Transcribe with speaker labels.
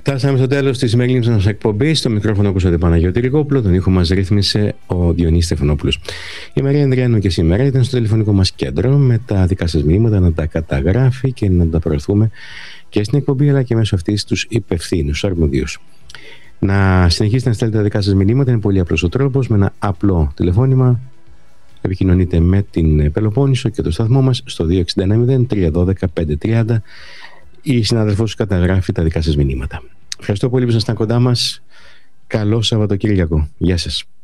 Speaker 1: Φτάσαμε στο τέλος της σημερινής μας εκπομπής. Στο μικρόφωνο ακούσατε Παναγιώτη Ριγόπουλο, τον ήχο μας ρύθμισε ο Διονύσης Στεφανόπουλος. Η Μαρία Ανδριάνου και σήμερα ήταν στο τηλεφωνικό μας κέντρο με τα δικά σας μηνύματα να τα καταγράφει και να τα προωθούμε και στην εκπομπή αλλά και μέσω αυτής τους υπευθύνους, αρμοδίους. Να συνεχίσετε να στέλνετε τα δικά σας μηνύματα, είναι πολύ απλός ο τρόπος. Με ένα απλό τηλεφώνημα επικοινωνείτε με την Πελοπόννησο και το σταθμό μας στο 2690 312 530. Η συνάδελφός σου καταγράφει τα δικά σας μηνύματα. Ευχαριστώ πολύ που ήσασταν κοντά μας. Καλό Σαββατοκύριακο. Γεια σας.